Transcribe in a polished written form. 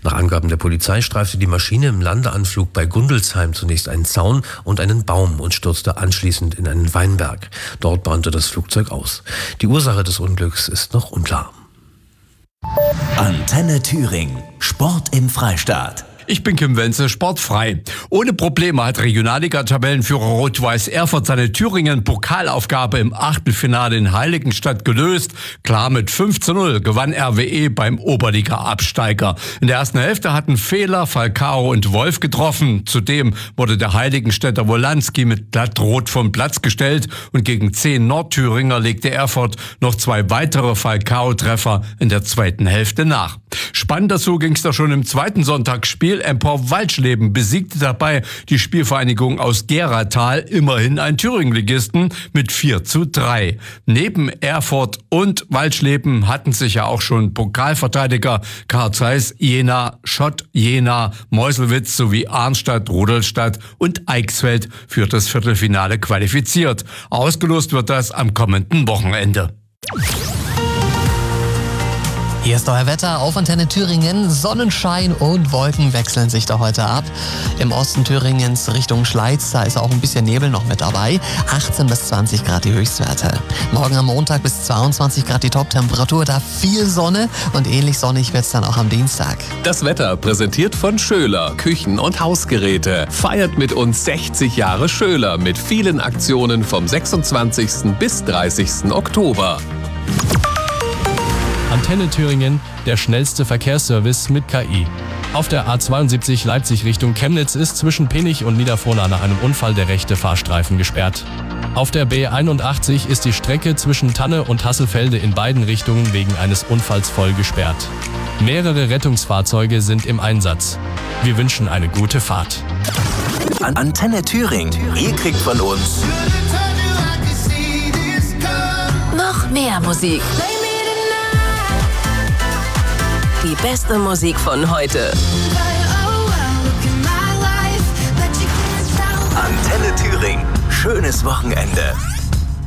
Nach Angaben der Polizei streifte die Maschine im Landeanflug bei Gundelsheim zunächst einen Zaun und einen Baum und stürzte anschließend in einen Weinberg. Dort brannte das Flugzeug aus. Die Ursache des Unglücks ist noch unklar. Antenne Thüringen. Sport im Freistaat. Ich bin Kim Wenzel, sportfrei. Ohne Probleme hat Regionalliga-Tabellenführer Rot-Weiß Erfurt seine Thüringen-Pokalaufgabe im Achtelfinale in Heiligenstadt gelöst. Klar mit 5:0 gewann RWE beim Oberliga-Absteiger. In der ersten Hälfte hatten Fehler, Falcao und Wolf getroffen. Zudem wurde der Heiligenstädter Wolanski mit glattrot vom Platz gestellt und gegen 10 Nordthüringer legte Erfurt noch 2 weitere Falcao-Treffer in der zweiten Hälfte nach. Spannender so ging's da schon im zweiten Sonntagsspiel. Empor Walschleben besiegte dabei die Spielvereinigung aus Geratal, immerhin ein Thüringen-Ligisten, mit 4:3. Neben Erfurt und Walschleben hatten sich ja auch schon Pokalverteidiger Karl Zeiss, Jena, Schott, Jena, Meuselwitz sowie Arnstadt, Rudolstadt und Eichsfeld für das Viertelfinale qualifiziert. Ausgelost wird das am kommenden Wochenende. Hier ist euer Wetter auf Antenne Thüringen. Sonnenschein und Wolken wechseln sich da heute ab. Im Osten Thüringens Richtung Schleiz, da ist auch ein bisschen Nebel noch mit dabei. 18 bis 20 Grad die Höchstwerte. Morgen am Montag bis 22 Grad die Toptemperatur, da viel Sonne und ähnlich sonnig wird es dann auch am Dienstag. Das Wetter präsentiert von Schöler, Küchen- und Hausgeräte. Feiert mit uns 60 Jahre Schöler mit vielen Aktionen vom 26. bis 30. Oktober. Antenne Thüringen, der schnellste Verkehrsservice mit KI. Auf der A72 Leipzig Richtung Chemnitz ist zwischen Penich und Niederfrohna nach einem Unfall der rechte Fahrstreifen gesperrt. Auf der B81 ist die Strecke zwischen Tanne und Hasselfelde in beiden Richtungen wegen eines Unfalls voll gesperrt. Mehrere Rettungsfahrzeuge sind im Einsatz. Wir wünschen eine gute Fahrt. Antenne Thüringen. Ihr kriegt von uns noch mehr Musik. Die beste Musik von heute. Antenne Thüringen. Schönes Wochenende.